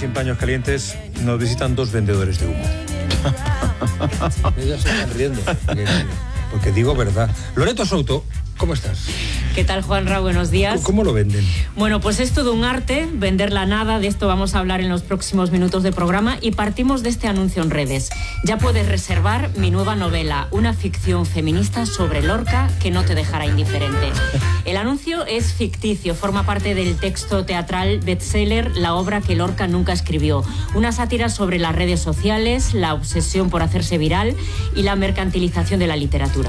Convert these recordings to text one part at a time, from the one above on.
sin paños calientes nos visitan dos vendedores de humo. Ellos se están riendo, porque digo verdad. Loreto Souto, ¿cómo estás? ¿Qué tal, Juanra? Buenos días. ¿Cómo lo venden? Bueno, pues es todo un arte, vender la nada. De esto vamos a hablar en los próximos minutos de programa y partimos de este anuncio en redes. Ya puedes reservar mi nueva novela, una ficción feminista sobre Lorca que no te dejará indiferente. El anuncio es ficticio, forma parte del texto teatral bestseller La obra que Lorca nunca escribió. Una sátira sobre las redes sociales, la obsesión por hacerse viral y la mercantilización de la literatura.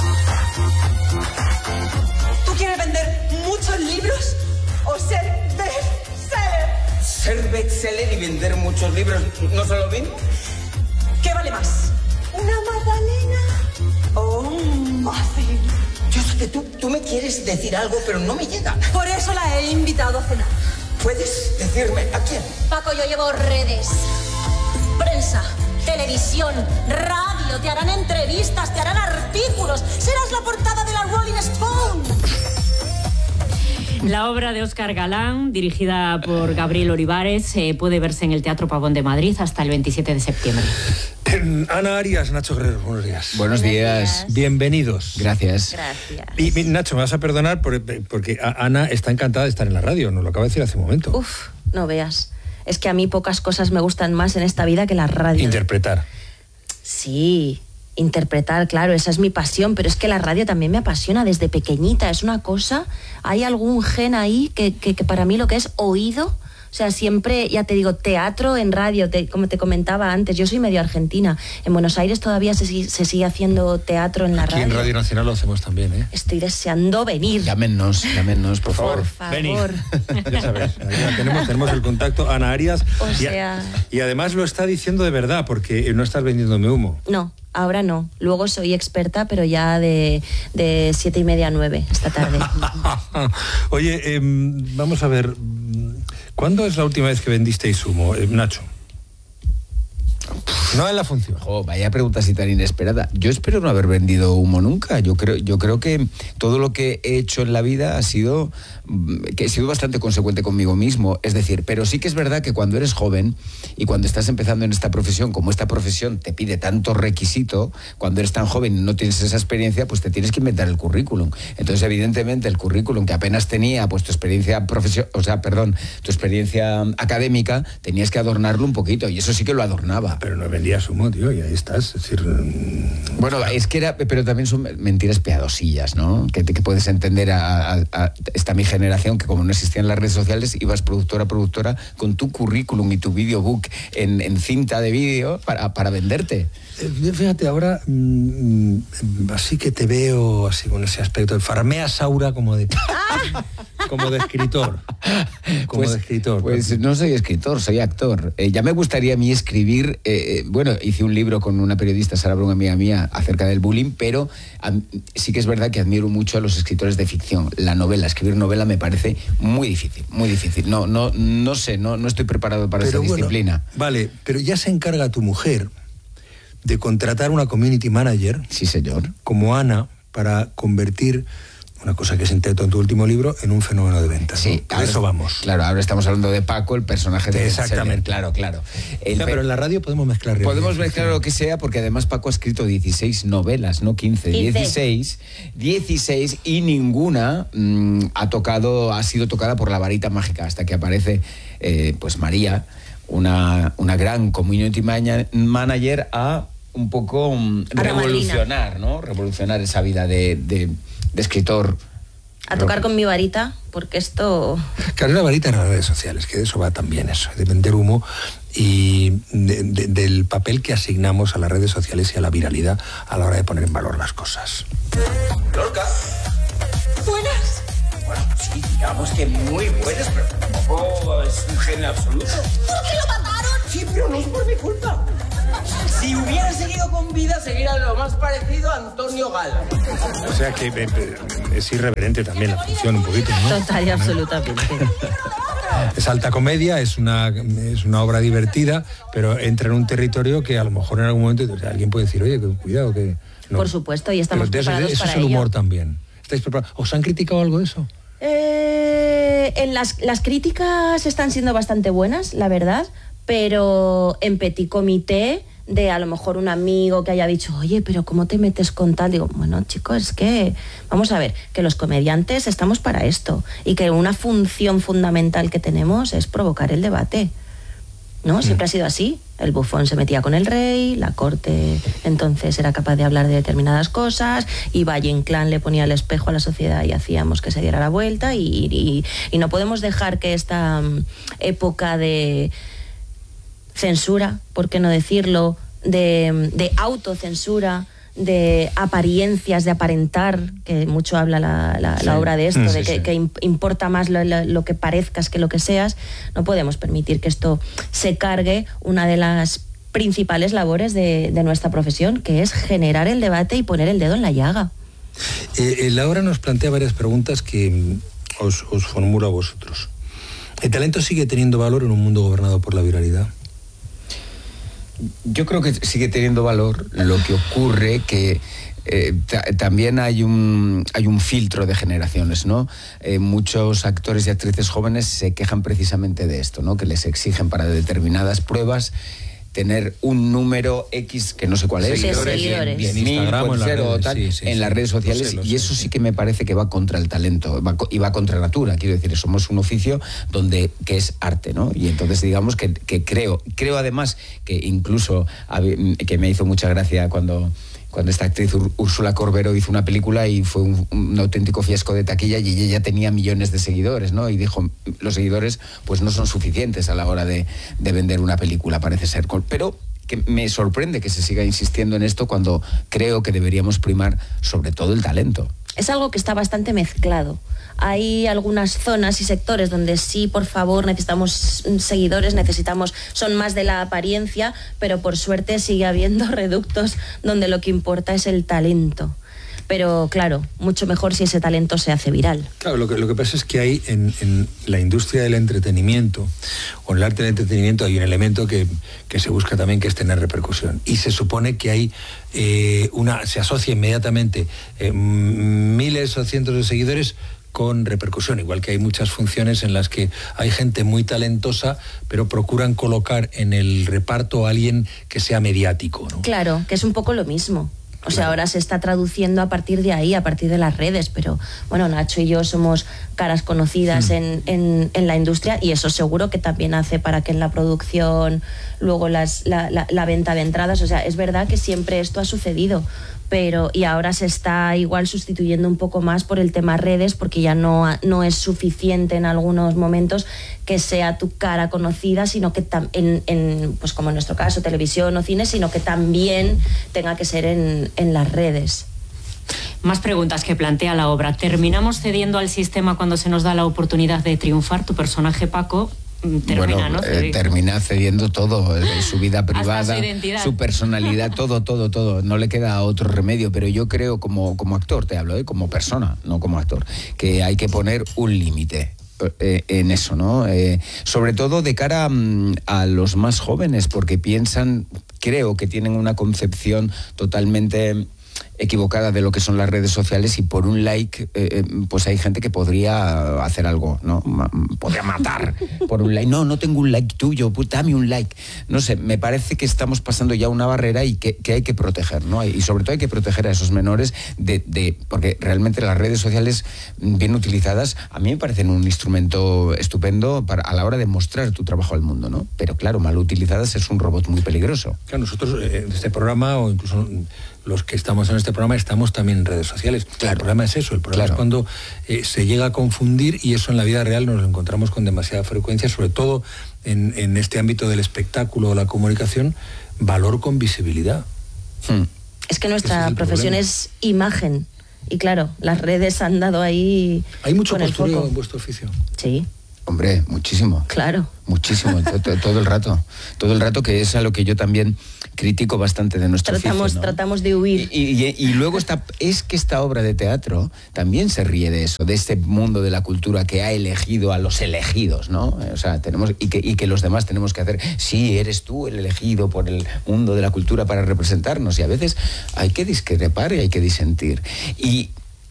¿Libros o ser bestseller? Ser bestseller y vender muchos libros, ¿no son lo mismo? ¿Qué vale más? ¿Una magdalena o un muffin? Yo sé que tú me quieres decir algo, pero no me llega. Por eso la he invitado a cenar. ¿Puedes decirme a quién? Paco, yo llevo redes, prensa, televisión, radio, te harán entrevistas, te harán artículos, serás la portada de la Rolling Stone. La obra de Óscar Galán, dirigida por Gabriel Olivares, puede verse en el Teatro Pavón de Madrid hasta el 27 de septiembre. Ana Arias, Nacho Guerrero, buenos días. Buenos días. Bienvenidos. Gracias. Y Nacho, me vas a perdonar porque Ana está encantada de estar en la radio, nos lo acaba de decir hace un momento. Uf, no veas. Es que a mí pocas cosas me gustan más en esta vida que la radio. Interpretar. Sí, interpretar, claro, esa es mi pasión, pero es que la radio también me apasiona desde pequeñita, es una cosa, hay algún gen ahí que para mí lo que es oído, o sea, siempre, ya te digo, teatro en radio, como te comentaba antes, yo soy medio argentina, en Buenos Aires todavía se sigue haciendo teatro en la radio. Aquí en Radio Nacional lo hacemos también, ¿eh? Estoy deseando venir. Llámenos, por favor. Por favor. Venid. Ya sabes, tenemos el contacto, Ana Arias, o sea... y además lo está diciendo de verdad, porque no estás vendiéndome humo. No. Ahora no. Luego soy experta, pero ya de 7:30 a 9 esta tarde. Oye, vamos a ver. ¿Cuándo es la última vez que vendisteis humo, Nacho? No en la función. Vaya pregunta así tan inesperada. Yo espero no haber vendido humo nunca. Yo creo que todo lo que he hecho en la vida he sido bastante consecuente conmigo mismo. Es decir, pero sí que es verdad que cuando eres joven y cuando estás empezando en esta profesión, como esta profesión te pide tanto requisito, cuando eres tan joven y no tienes esa experiencia, pues te tienes que inventar el currículum. Entonces, evidentemente, el currículum que apenas tenía, pues tu experiencia tu experiencia académica, tenías que adornarlo un poquito, y eso sí que lo adornaba. Pero no vendías humo, tío, y ahí estás. Es decir, bueno, es que pero también son mentiras piadosillas, ¿no? Que puedes entender a esta mi generación, que como no existían las redes sociales, ibas productora a productora con tu currículum y tu videobook en cinta de vídeo para venderte. Fíjate, ahora así que te veo así con ese aspecto, farmeas aura como de escritor. Pues no soy escritor, soy actor. Ya me gustaría a mí escribir, hice un libro con una periodista, Sara Brun, amiga mía, acerca del bullying, pero sí que es verdad que admiro mucho a los escritores de ficción. La novela, escribir novela me parece muy difícil, muy difícil. No sé, no estoy preparado para esa disciplina. Vale, pero ya se encarga tu mujer de contratar una community manager, sí señor, como Ana, para convertir una cosa que se intentó en tu último libro en un fenómeno de ventas. Sí, ¿no? A eso vamos. Claro, ahora estamos hablando de Paco, el personaje de exactamente. Claro. Pero en la radio podemos mezclar. Podemos mezclar lo que sea, porque además Paco ha escrito 16 novelas, no 15, 16, y ninguna ha sido tocada por la varita mágica, hasta que aparece pues María, una gran community manager, a un poco revolucionar, ¿no? Revolucionar esa vida de escritor. A tocar con mi varita, porque esto... Claro, la varita en las redes sociales, que de eso va también eso, de vender humo y del papel que asignamos a las redes sociales y a la viralidad a la hora de poner en valor las cosas. Lorca. Buenas. Bueno, sí, digamos que muy buenas, pero tampoco es un genio absoluto. ¿Por qué lo mataron? Sí, pero no es por mi culpa. Si hubiera seguido con vida, sería lo más parecido a Antonio Gala. O sea que es irreverente también la función un poquito, ¿no? Total y absolutamente. Es alta comedia, es una obra divertida, pero entra en un territorio que a lo mejor en algún momento alguien puede decir, oye, cuidado, que... No. Por supuesto, y estamos preparados eso para es el ello. humor también. ¿Estáis preparados? ¿Os han criticado algo de eso? en las críticas están siendo bastante buenas, la verdad, pero en petit comité, de a lo mejor un amigo que haya dicho, oye, pero ¿cómo te metes con tal? Digo, bueno, chicos, es que, vamos a ver, que los comediantes estamos para esto y que una función fundamental que tenemos es provocar el debate, ¿no? Siempre ha sido así. El bufón se metía con el rey, la corte entonces era capaz de hablar de determinadas cosas, y Valle Inclán le ponía el espejo a la sociedad y hacíamos que se diera la vuelta, y no podemos dejar que esta época de censura, por qué no decirlo, de autocensura, de apariencias, de aparentar, que mucho habla la obra de esto, que importa más lo que parezcas que lo que seas. No podemos permitir que esto se cargue una de las principales labores de nuestra profesión, que es generar el debate y poner el dedo en la llaga. Laura nos plantea varias preguntas que os formulo a vosotros. ¿El talento sigue teniendo valor en un mundo gobernado por la viralidad? Yo creo que sigue teniendo valor. Lo que ocurre que también hay un filtro de generaciones, ¿no? Muchos actores y actrices jóvenes se quejan precisamente de esto, ¿no? Que les exigen para determinadas pruebas tener un número X, que no sé cuál es, seguidores. 10.000, en las redes sociales, y eso sí que me parece que va contra el talento, y va contra natura. Quiero decir, somos un oficio que es arte, ¿no? Y entonces digamos que creo además que incluso, que me hizo mucha gracia cuando esta actriz Úrsula Corbero hizo una película y fue un auténtico fiasco de taquilla, y ella ya tenía millones de seguidores, ¿no? Y dijo, los seguidores pues no son suficientes a la hora de vender una película, parece ser. Pero que me sorprende que se siga insistiendo en esto cuando creo que deberíamos primar sobre todo el talento. Es algo que está bastante mezclado. Hay algunas zonas y sectores donde sí, por favor, necesitamos seguidores, son más de la apariencia, pero por suerte sigue habiendo reductos donde lo que importa es el talento. Pero claro, mucho mejor si ese talento se hace viral. Claro, lo que pasa es que hay en la industria del entretenimiento, o en el arte del entretenimiento, hay un elemento que se busca también, que es tener repercusión. Y se supone que hay se asocia inmediatamente miles o cientos de seguidores con repercusión, igual que hay muchas funciones en las que hay gente muy talentosa, pero procuran colocar en el reparto a alguien que sea mediático, ¿no? Claro, que es un poco lo mismo. O sea, ahora se está traduciendo a partir de ahí, a partir de las redes, pero bueno, Nacho y yo somos caras conocidas en la industria, y eso seguro que también hace para que en la producción, luego la venta de entradas, o sea, es verdad que siempre esto ha sucedido, y ahora se está igual sustituyendo un poco más por el tema redes, porque ya no es suficiente en algunos momentos que sea tu cara conocida, sino que pues como en nuestro caso, televisión o cine, sino que también tenga que ser en las redes. Más preguntas que plantea la obra. ¿Terminamos cediendo al sistema cuando se nos da la oportunidad de triunfar? Tu personaje, Paco, termina cediendo todo, su vida privada, su personalidad, todo. No le queda otro remedio, pero yo creo, como actor, te hablo, como persona, no como actor, que hay que poner un límite en eso, ¿no? Sobre todo de cara a los más jóvenes, porque creo que tienen una concepción totalmente equivocada de lo que son las redes sociales, y por un like pues hay gente que podría hacer algo, ¿no? Podría matar por un like. No tengo un like tuyo, dame un like. No sé, me parece que estamos pasando ya una barrera y que hay que proteger, ¿no? Y sobre todo hay que proteger a esos menores porque realmente las redes sociales bien utilizadas a mí me parecen un instrumento estupendo a la hora de mostrar tu trabajo al mundo, ¿no? Pero claro, mal utilizadas es un robot muy peligroso. Claro, nosotros en este programa, o incluso los que estamos en este programa, estamos también en redes sociales. Claro. El problema es eso, el problema es cuando se llega a confundir, y eso en la vida real nos lo encontramos con demasiada frecuencia, sobre todo en este ámbito del espectáculo o la comunicación, valor con visibilidad. Es que nuestra profesión es imagen, y claro, las redes han dado ahí. ¿Hay mucho postureo en vuestro oficio? Sí. Hombre, muchísimo. Claro. Muchísimo, todo el rato. Todo el rato, que es a lo que yo también critico bastante de nuestro oficio, ¿no? Tratamos de huir. Y luego esta obra de teatro también se ríe de eso, de este mundo de la cultura que ha elegido a los elegidos, ¿no? O sea, y que los demás tenemos que hacer. Sí, eres tú el elegido por el mundo de la cultura para representarnos, y a veces hay que discrepar y hay que disentir. Y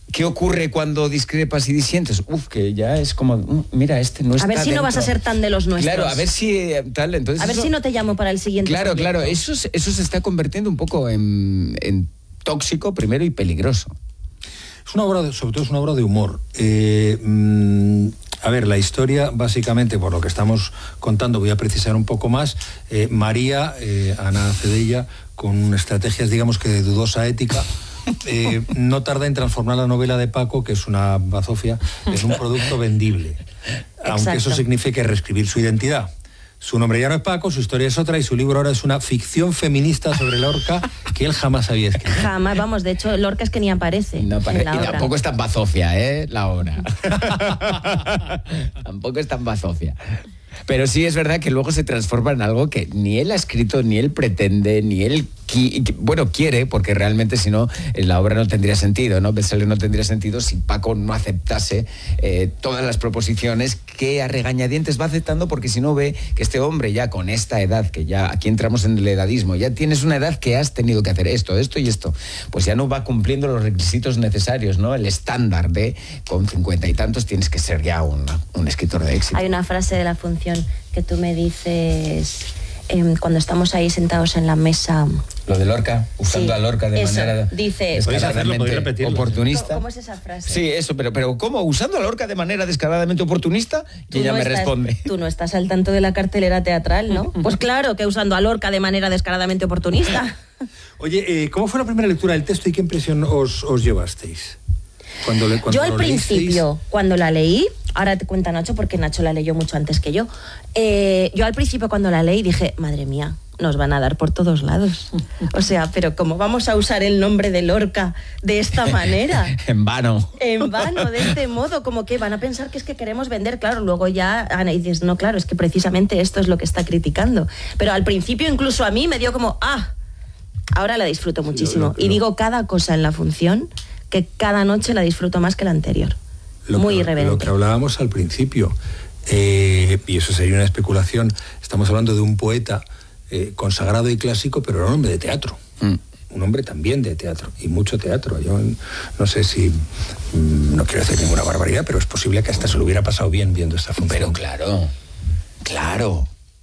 ¿Qué ocurre cuando discrepas y disientes? Que ya es como, mira, este no está A ver si dentro. No vas a ser tan de los nuestros. Claro, a ver si tal, entonces. A ver si no te llamo para el siguiente. Claro, proyecto. claro, eso se está convirtiendo un poco en tóxico primero y peligroso. Es una obra, sobre todo es una obra de humor. A ver, la historia, básicamente, por lo que estamos contando, voy a precisar un poco más. María, Ana Cedella, con estrategias, digamos que de dudosa ética, no tarda en transformar la novela de Paco, que es una bazofia, en un producto vendible. Aunque eso signifique reescribir su identidad. Su nombre ya no es Paco, su historia es otra y su libro ahora es una ficción feminista sobre Lorca que él jamás había escrito. Jamás, vamos, de hecho Lorca es que ni aparece. No aparece, en la y obra. tampoco es tan bazofia, la obra. Tampoco es tan bazofia. Pero sí es verdad que luego se transforma en algo que ni él ha escrito, ni él pretende, ni él quiere, porque realmente si no, la obra no tendría sentido, ¿no? Bestseller no tendría sentido si Paco no aceptase todas las proposiciones que a regañadientes va aceptando, porque si no ve que este hombre ya con esta edad, que ya aquí entramos en el edadismo, ya tienes una edad que has tenido que hacer esto y esto, pues ya no va cumpliendo los requisitos necesarios, ¿no? El estándar de con 50 y tantos tienes que ser ya un escritor de éxito. Hay una frase de La Función que tú me dices cuando estamos ahí sentados en la mesa. Lo de Lorca, usando a Lorca de manera descaradamente oportunista. ¿Cómo es esa frase? Sí, eso, pero ¿cómo? ¿Usando a Lorca de manera descaradamente oportunista? Y ella me responde. Tú no estás al tanto de la cartelera teatral, ¿no? Pues claro que usando a Lorca de manera descaradamente oportunista. Oye, ¿cómo fue la primera lectura del texto y qué impresión os llevasteis? Yo al principio, cuando la leí, ahora te cuenta Nacho porque Nacho la leyó mucho antes que yo. Yo al principio cuando la leí dije, madre mía, nos van a dar por todos lados. O sea, pero ¿cómo vamos a usar el nombre de Lorca de esta manera? En vano. En vano, de este modo, como que van a pensar que es que queremos vender. Claro, luego ya Ana dices, no, claro, es que precisamente esto es lo que está criticando. Pero al principio incluso a mí me dio como, ahora la disfruto muchísimo. Y digo cada cosa en La Función que cada noche la disfruto más que la anterior. Muy irreverente. Lo que hablábamos al principio, y eso sería una especulación, estamos hablando de un poeta consagrado y clásico, pero era un hombre de teatro. Un hombre también de teatro, y mucho teatro. Yo no sé si, no quiero decir ninguna barbaridad, pero es posible que hasta se lo hubiera pasado bien viendo esta función. Pero claro.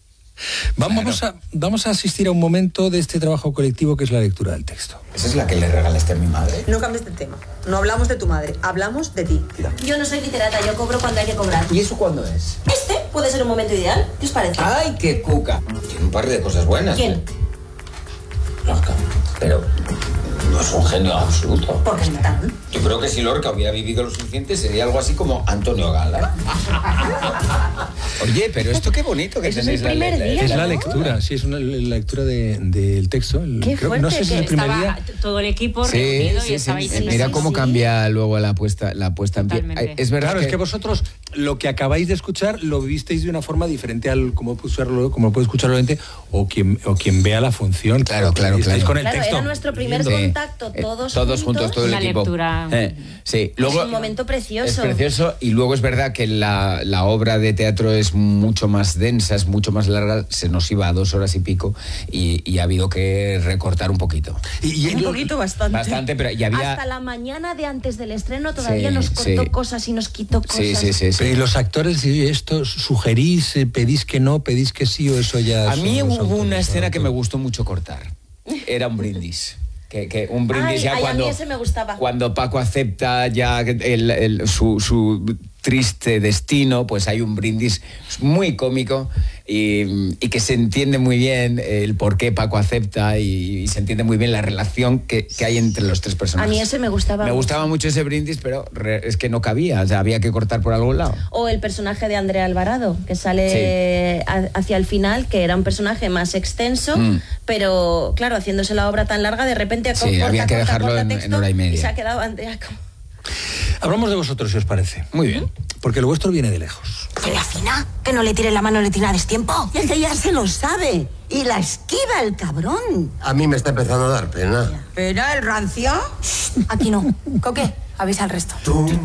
Vamos a asistir a un momento de este trabajo colectivo que es la lectura del texto. ¿Esa es la que le regalaste a mi madre? No cambies de tema. No hablamos de tu madre, hablamos de ti. Yo no soy literata, yo cobro cuando hay que cobrar. ¿Y eso cuándo es? Este puede ser un momento ideal. ¿Qué os parece? ¡Ay, qué cuca! Tiene un par de cosas buenas. ¿Quién? Lorca. Pero no es un genio absoluto. ¿Por qué no tan? Yo creo que si Lorca hubiera vivido lo suficiente sería algo así como Antonio Gala. Oye, pero esto qué bonito que tenéis la letra. Es la lectura, sí, es una lectura del texto. Qué fuerte, no sé si es el primer día. Todo el equipo reunido y estabais ahí. Mira cómo cambia luego la puesta en pie. Es verdad. Claro, es que vosotros lo que acabáis de escuchar lo vivisteis de una forma diferente al como puede escucharlo la gente o quien vea la función. Claro. Con el texto. Era nuestro primer contacto, todos juntos, todo el una equipo. Lectura. Sí, luego es un momento precioso. Es precioso y luego es verdad que la obra de teatro es mucho más densa, es mucho más larga, se nos iba a 2 horas y pico y ha habido que recortar un poquito. Un poquito, bastante. Bastante, pero y había... Hasta la mañana de antes del estreno todavía nos cortó cosas y nos quitó cosas. Sí. Pero ¿y los actores, esto sugerís, pedís que no, pedís que sí o eso ya? A mí hubo una escena que me gustó mucho cortar. Era un brindis. Que un brindis ya cuando, a mí ese me gustaba. Cuando Paco acepta ya su triste destino, pues hay un brindis muy cómico y que se entiende muy bien el por qué Paco acepta y se entiende muy bien la relación que hay entre los tres personajes. A mí ese me gustaba. Me gustaba mucho ese brindis, pero es que no cabía, o sea, había que cortar por algún lado. O el personaje de Andrea Alvarado, que sale hacia el final, que era un personaje más extenso, pero claro, haciéndose la obra tan larga, de repente había que dejarlo en hora y media. Y se ha quedado Andrea como... Hablamos de vosotros, si os parece. Muy bien. Porque lo vuestro viene de lejos. Que le afina, que no le tire la mano, le tiene a destiempo. Es que ya se lo sabe. Y la esquiva el cabrón. A mí me está empezando a dar pena. ¿Pena el rancio? Aquí no. Coque, avisa al resto.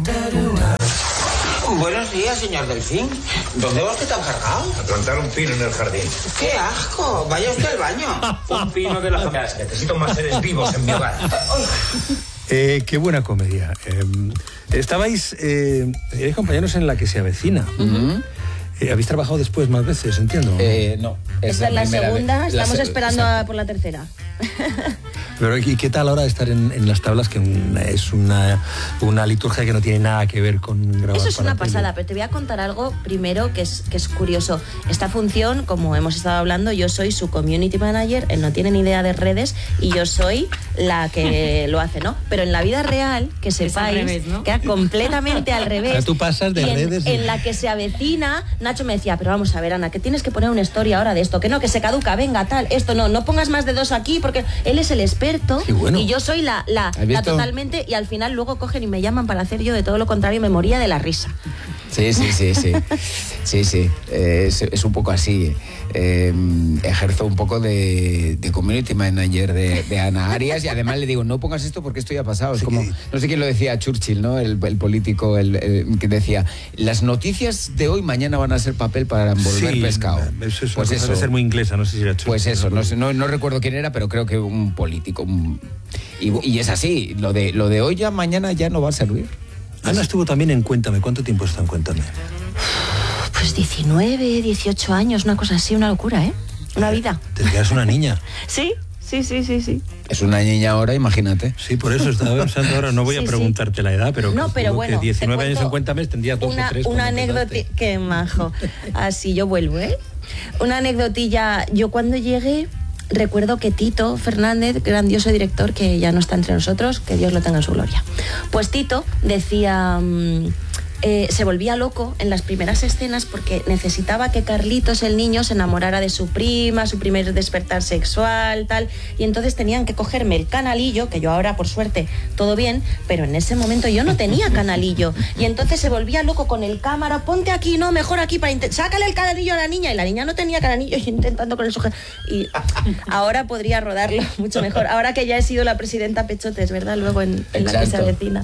Buenos días, señor Delfín. ¿Dónde va usted tan cargado? A plantar un pino en el jardín. ¡Qué asco! Vaya usted al baño. Un pino de la familia. Necesito más seres vivos en mi hogar. Qué buena comedia. Estabais compañeros en La que se avecina. ¿Habéis trabajado después más veces, entiendo? No. Esta es la segunda, estamos esperando exacto. por la tercera. Pero ¿y qué tal ahora estar en las tablas, que es una liturgia que no tiene nada que ver con grabar? Eso es para una tele? pasada, pero te voy a contar algo primero que es curioso. Esta función, como hemos estado hablando, yo soy su community manager, él no tiene ni idea de redes y yo soy la que lo hace, ¿no? Pero en la vida real, que sepáis, revés, ¿no? queda completamente al revés. O sea, tú pasas de Y redes... En La que se avecina, Nacho me decía, pero vamos a ver, Ana, que tienes que poner una story ahora de esto, que no, que se caduca, venga, tal, esto no pongas más de 2 aquí, porque él es el experto y yo soy la totalmente, y al final luego cogen y me llaman para hacer yo de todo lo contrario, me moría de la risa. Sí. Es un poco así. Ejerzo un poco de community manager de Ana Arias, y además le digo, no pongas esto porque esto ya ha pasado. Es como, no sé quién lo decía, Churchill, ¿no? El político que decía, las noticias de hoy mañana van a ser papel para envolver pescado. Eso es pues una cosa de ser muy inglesa, no sé si era Churchill. Pues eso, no recuerdo quién era, pero creo que un político. Y es así, lo de hoy ya mañana ya no va a servir. Ana estuvo también en Cuéntame. ¿Cuánto tiempo está en Cuéntame? Pues 19, 18 años, una cosa así, una locura, ¿eh? Una vida. Desde que eras una niña. Sí. Es una niña ahora, imagínate. Sí, por eso estaba pensando ahora, no voy a preguntarte la edad, pero no, pero bueno, que 19 años en Cuéntame tendría 2 o 3. Una anécdota, qué majo. Así yo vuelvo, ¿eh? Una anécdotilla, yo cuando llegué recuerdo que Tito Fernández, grandioso director que ya no está entre nosotros, que Dios lo tenga en su gloria. Pues Tito decía... se volvía loco en las primeras escenas porque necesitaba que Carlitos, el niño, se enamorara de su prima, su primer despertar sexual, tal, y entonces tenían que cogerme el canalillo, que yo ahora por suerte todo bien, pero en ese momento yo no tenía canalillo, y entonces se volvía loco con el cámara, ponte aquí, no, mejor aquí, sácale el canalillo a la niña, y la niña no tenía canalillo, y intentando con el sujeto, y ahora podría rodarlo mucho mejor, ahora que ya he sido la presidenta Pechotes, ¿verdad? Luego en La que se avecina.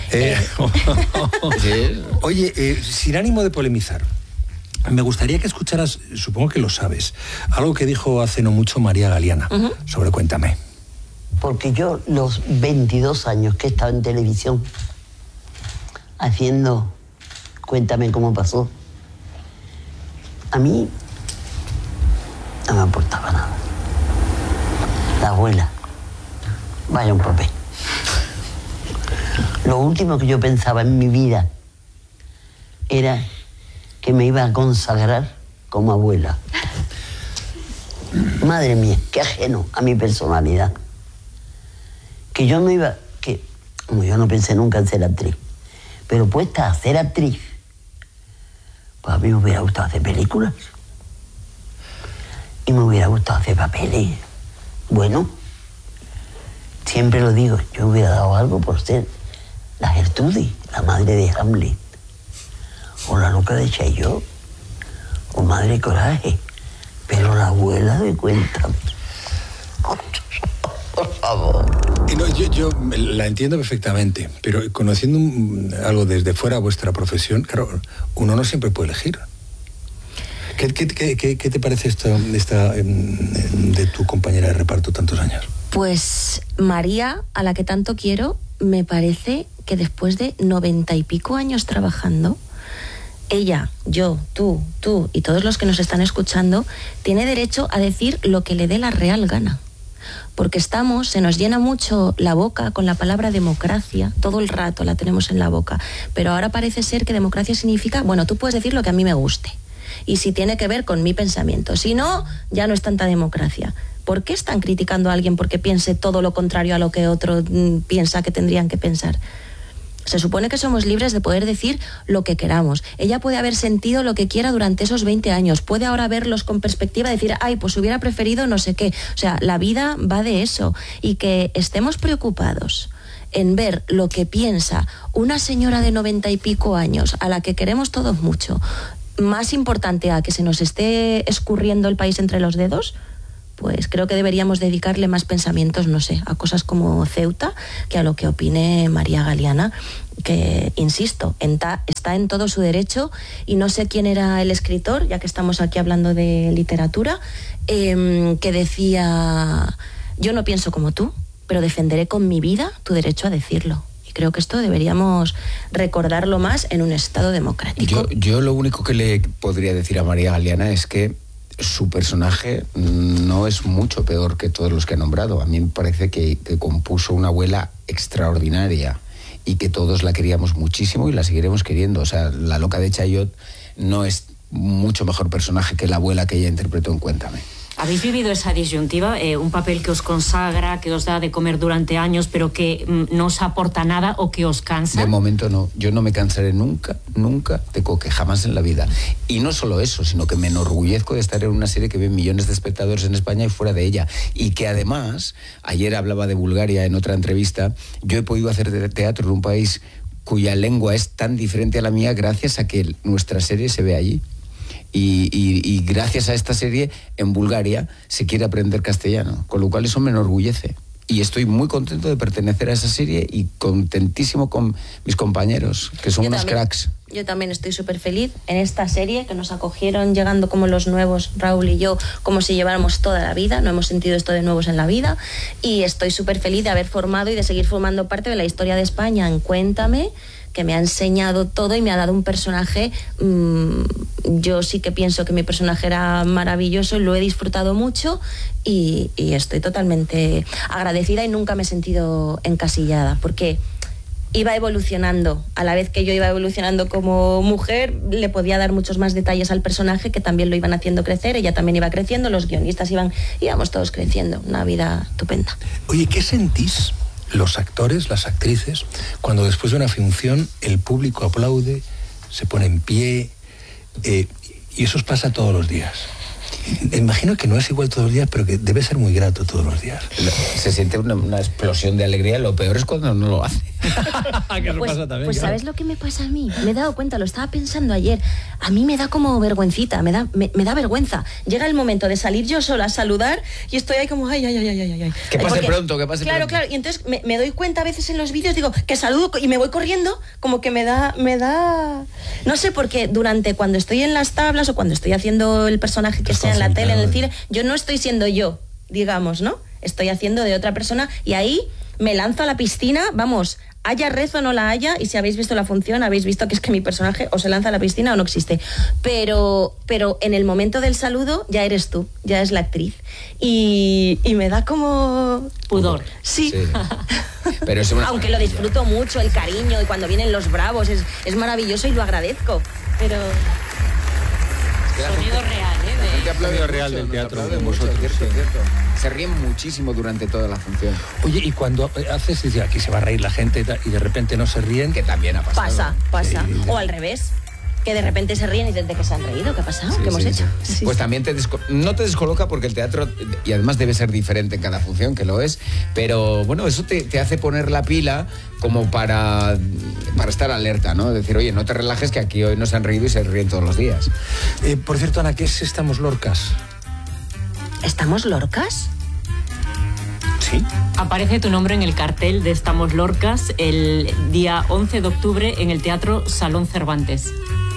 Sí. Oye, sin ánimo de polemizar, me gustaría que escucharas, supongo que lo sabes, algo que dijo hace no mucho María Galiana sobre Cuéntame. Porque yo los 22 años que he estado en televisión haciendo Cuéntame cómo pasó, a mí no me aportaba nada. La abuela, vaya un papel. Lo último que yo pensaba en mi vida era que me iba a consagrar como abuela. Madre mía, qué ajeno a mi personalidad. Que yo no iba... Como yo no pensé nunca en ser actriz, pero puesta a ser actriz, pues a mí me hubiera gustado hacer películas. Y me hubiera gustado hacer papeles. Bueno, siempre lo digo, yo hubiera dado algo por ser la Gertrudis, la madre de Hamlet, o la loca de Chaillot, o Madre Coraje, pero la abuela de Cuéntame. Por favor. No, yo la entiendo perfectamente, pero conociendo algo desde fuera vuestra profesión, claro, uno no siempre puede elegir. ¿Qué te parece esto de tu compañera de reparto tantos años? Pues María, a la que tanto quiero, me parece que después de 90 y pico años trabajando, ella, yo, tú y todos los que nos están escuchando, tiene derecho a decir lo que le dé la real gana. Porque se nos llena mucho la boca con la palabra democracia, todo el rato la tenemos en la boca, pero ahora parece ser que democracia significa, bueno, tú puedes decir lo que a mí me guste, y si tiene que ver con mi pensamiento, si no, ya no es tanta democracia. ¿Por qué están criticando a alguien porque piense todo lo contrario a lo que otro piensa que tendrían que pensar? Se supone que somos libres de poder decir lo que queramos. Ella puede haber sentido lo que quiera durante esos 20 años. Puede ahora verlos con perspectiva, decir, ay, pues hubiera preferido no sé qué. O sea, la vida va de eso. Y que estemos preocupados en ver lo que piensa una señora de 90 y pico años, a la que queremos todos mucho, más importante a que se nos esté escurriendo el país entre los dedos, pues creo que deberíamos dedicarle más pensamientos, no sé, a cosas como Ceuta, que a lo que opine María Galiana, que, insisto, está en todo su derecho, y no sé quién era el escritor, ya que estamos aquí hablando de literatura, que decía, yo no pienso como tú, pero defenderé con mi vida tu derecho a decirlo. Y creo que esto deberíamos recordarlo más en un Estado democrático. Yo lo único que le podría decir a María Galeana es que su personaje no es mucho peor que todos los que ha nombrado. A mí me parece que compuso una abuela extraordinaria y que todos la queríamos muchísimo y la seguiremos queriendo. O sea, la loca de Chaillot no es mucho mejor personaje que la abuela que ella interpretó en Cuéntame. ¿Habéis vivido esa disyuntiva? Un papel que os consagra, que os da de comer durante años, pero que no os aporta nada o que os cansa. De momento no. Yo no me cansaré nunca de Coque, jamás en la vida. Y no solo eso, sino que me enorgullezco de estar en una serie que ven millones de espectadores en España y fuera de ella. Y que además, ayer hablaba de Bulgaria en otra entrevista, yo he podido hacer teatro en un país cuya lengua es tan diferente a la mía gracias a que nuestra serie se ve allí. Y gracias a esta serie, en Bulgaria se quiere aprender castellano, con lo cual eso me enorgullece. Y estoy muy contento de pertenecer a esa serie y contentísimo con mis compañeros, que son unos cracks. Yo también estoy súper feliz en esta serie, que nos acogieron llegando como los nuevos, Raúl y yo, como si lleváramos toda la vida. No hemos sentido esto de nuevos en la vida. Y estoy súper feliz de haber formado y de seguir formando parte de la historia de España en Cuéntame, que me ha enseñado todo y me ha dado un personaje. Yo sí que pienso que mi personaje era maravilloso, lo he disfrutado mucho y estoy totalmente agradecida y nunca me he sentido encasillada, porque iba evolucionando. A la vez que yo iba evolucionando como mujer, le podía dar muchos más detalles al personaje, que también lo iban haciendo crecer, ella también iba creciendo, los guionistas íbamos todos creciendo, una vida estupenda. Oye, ¿qué sentís los actores, las actrices, cuando después de una función el público aplaude, se pone en pie, y eso os pasa todos los días? Imagino que no es igual todos los días, pero que debe ser muy grato todos los días. Se siente una explosión de alegría, lo peor es cuando no lo hace. Pues ¿sabes lo que me pasa a mí? Me he dado cuenta, lo estaba pensando ayer. A mí me da como vergüencita, me da vergüenza. Llega el momento de salir yo sola a saludar y estoy ahí como ay. Que pase pronto, que pase pronto. Claro, y entonces me doy cuenta a veces en los vídeos, digo, que saludo y me voy corriendo, como que me da... No sé, porque cuando estoy en las tablas o cuando estoy haciendo el personaje que sea en la tele, en el cine, yo no estoy siendo yo, digamos, ¿no? Estoy haciendo de otra persona y ahí me lanzo a la piscina, vamos, haya rezo o no la haya, y si habéis visto la función habéis visto que es que mi personaje o se lanza a la piscina o no existe, pero en el momento del saludo ya eres tú, ya es la actriz y me da como pudor. Sí. Pero aunque lo disfruto mucho, el cariño, y cuando vienen los bravos es maravilloso y lo agradezco, pero... Sonido real, El aplauso real del teatro de vosotros. Cierto. Se ríen muchísimo durante toda la función. Oye, y cuando haces, dice, aquí se va a reír la gente y de repente no se ríen, que también ha pasado. Pasa. Sí. O al revés, que de repente se ríen y desde que se han reído, ¿qué ha pasado? ¿Qué hemos hecho? Sí. Pues también no te descoloca, porque el teatro, y además debe ser diferente en cada función, que lo es, pero bueno, eso te hace poner la pila como para estar alerta, ¿no? Decir, oye, no te relajes, que aquí hoy no se han reído y se ríen todos los días. Por cierto, Ana, ¿qué es Estamos Lorcas? ¿Estamos Lorcas? Sí. Aparece tu nombre en el cartel de Estamos Lorcas el día 11 de octubre en el Teatro Salón Cervantes.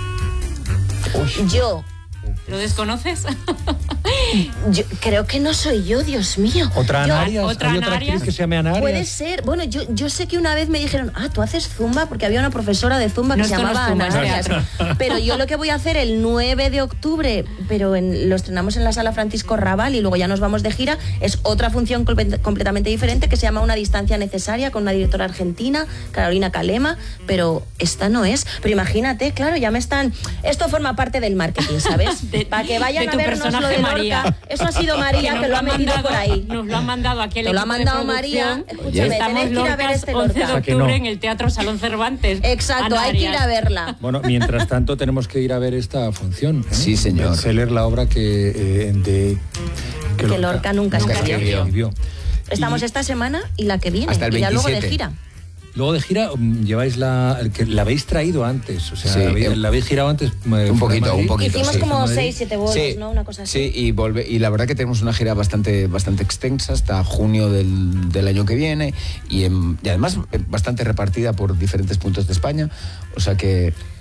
Yo. ¿Lo desconoces? Yo creo que no soy yo, Dios mío. ¿Otra Anarias? ¿Otra actriz que se llame Anarias? Puede ser. Bueno, yo sé que una vez me dijeron, tú haces zumba, porque había una profesora de zumba que se llamaba Anarias. Pero yo lo que voy a hacer el 9 de octubre, pero lo estrenamos en la Sala Francisco Raval y luego ya nos vamos de gira, es otra función completamente diferente que se llama Una distancia necesaria, con una directora argentina, Carolina Calema, pero esta no es. Pero imagínate, claro, ya me están... Esto forma parte del marketing, ¿sabes? Para que vayan a vernos lo de Lorca. Eso ha sido María, que lo ha metido por ahí. Nos lo ha mandado aquí el equipo. Te lo ha mandado María. Escúchame, tenéis que ir a ver este Lorca. 11 de octubre en el Teatro Salón Cervantes. Exacto, hay que ir a verla. Bueno, mientras tanto tenemos que ir a ver esta función. Sí, señor. Leer la obra que Lorca nunca escribió. Estamos esta semana y la que viene. Hasta el 27. Y ya luego de gira. Luego de gira lleváis la habéis traído antes, o sea, sí, la habéis girado antes. Un poquito. Hicimos como 6-7 bolos, sí, ¿no? Una cosa así. Sí, y la verdad que tenemos una gira bastante extensa hasta junio del año que viene y además bastante repartida por diferentes puntos de España, o sea que